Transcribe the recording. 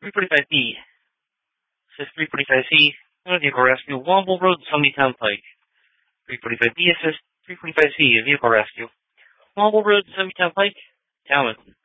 345B. Assist 345C. Vehicle rescue. Womble Road, Sunnytown Pike. 345B. Assist 345C. Vehicle rescue. Womble Road, Sunnytown Pike. Talman.